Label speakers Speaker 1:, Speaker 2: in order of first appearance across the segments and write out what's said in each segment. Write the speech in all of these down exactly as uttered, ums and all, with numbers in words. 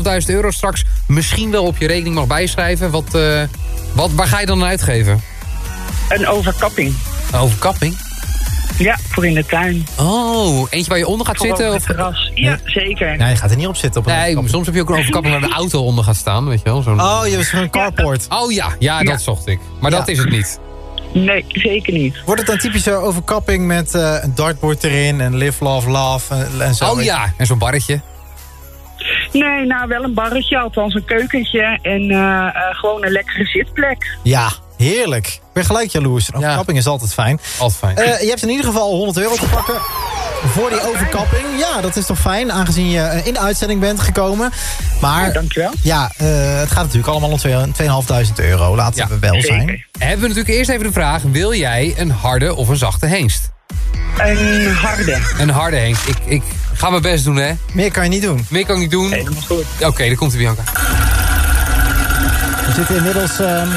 Speaker 1: tweeënhalfduizend euro straks misschien wel op je rekening mag bijschrijven. Wat, uh, wat, waar ga je dan aan uitgeven?
Speaker 2: Een overkapping.
Speaker 1: Een overkapping?
Speaker 2: Ja, voor in de tuin.
Speaker 1: Oh, eentje waar je onder gaat
Speaker 2: voor
Speaker 1: zitten?
Speaker 2: Op
Speaker 1: het
Speaker 2: terras. Ja,
Speaker 3: nee.
Speaker 2: zeker.
Speaker 3: Nee, je gaat er niet op zitten. Op een
Speaker 1: nee, soms heb je ook een overkapping waar de auto onder gaat staan, weet je wel. Zo'n...
Speaker 3: Oh, je hebt een carport.
Speaker 1: Oh ja, ja, dat
Speaker 2: ja.
Speaker 1: zocht ik. Maar
Speaker 3: Ja.
Speaker 1: dat is het niet.
Speaker 2: Nee, zeker niet.
Speaker 3: Wordt het een typische overkapping met uh, een dartboard erin en live, love, love en, en zo?
Speaker 1: Oh ja, en zo'n barretje.
Speaker 2: Nee, nou wel een barretje, althans een keukentje. En uh, uh, gewoon een lekkere zitplek.
Speaker 3: Ja, heerlijk. Ik ben gelijk jaloers. Een overkapping is altijd fijn.
Speaker 1: Altijd fijn.
Speaker 3: Uh, je hebt in ieder geval honderd euro te pakken voor die overkapping. Ja, dat is toch fijn, aangezien je in de uitzending bent gekomen. Maar
Speaker 2: Ja, dankjewel.
Speaker 3: ja, uh, het gaat natuurlijk allemaal om tweeënhalfduizend euro. Laten
Speaker 1: Ja,
Speaker 3: we wel zijn.
Speaker 2: Zeker.
Speaker 1: Hebben we natuurlijk eerst even de vraag, wil jij een harde of een zachte hengst?
Speaker 2: Een harde.
Speaker 1: Een harde hengst. Ik, ik ga mijn best doen, hè.
Speaker 3: Meer kan je niet doen.
Speaker 1: Meer kan ik niet doen. Oké,
Speaker 2: Helemaal goed.
Speaker 1: okay, daar komt hij, Bianca.
Speaker 3: We zitten inmiddels... Um...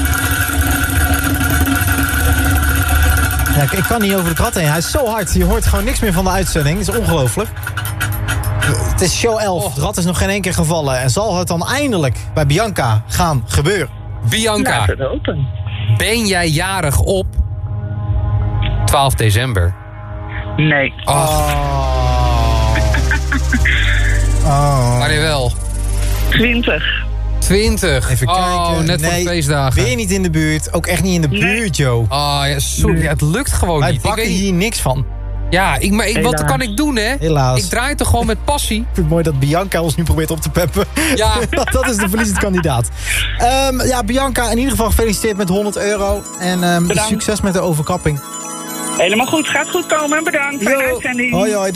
Speaker 3: Ja, ik, ik kan niet over de krat heen. Hij is zo hard. Je hoort gewoon niks meer van de uitzending. Het is ongelooflijk. Het is show elf.
Speaker 1: Oh.
Speaker 3: Het rad is nog geen één keer gevallen. En zal het dan eindelijk bij Bianca gaan gebeuren?
Speaker 1: Bianca,
Speaker 2: Laat het open.
Speaker 1: ben jij jarig op twaalf december?
Speaker 2: Nee.
Speaker 1: Oh,
Speaker 3: Oh.
Speaker 1: wanneer wel?
Speaker 2: twintig.
Speaker 1: twintig.
Speaker 3: Even
Speaker 1: oh,
Speaker 3: kijken.
Speaker 1: net voor
Speaker 3: Nee,
Speaker 1: de feestdagen.
Speaker 3: Ben je niet in de buurt? Ook echt niet in de
Speaker 2: Nee.
Speaker 3: buurt, Joe.
Speaker 1: Oh, ja, sorry. Ja, het lukt gewoon
Speaker 3: Wij
Speaker 1: niet. Ik
Speaker 3: pakken
Speaker 1: weet niet-
Speaker 3: hier niks van.
Speaker 1: Ja, ik, maar ik, wat
Speaker 2: Helaas.
Speaker 1: kan ik doen, hè?
Speaker 3: Helaas.
Speaker 1: Ik draai het toch gewoon met passie?
Speaker 3: Ik vind het mooi dat Bianca ons nu probeert op te peppen.
Speaker 1: Ja.
Speaker 3: Dat is de verliezend kandidaat. Um, ja, Bianca, in ieder geval gefeliciteerd met honderd euro. En um,
Speaker 2: Bedankt.
Speaker 3: succes met de overkapping.
Speaker 2: Helemaal goed. Gaat goed komen. Bedankt. Fijne
Speaker 3: Yo.
Speaker 2: uitzending.
Speaker 3: Hoi, hoi.